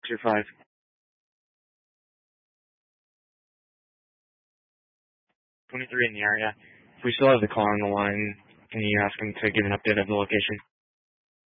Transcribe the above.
625. '23 in the area. If we still have the caller on the line, can you ask him to give an update of the location?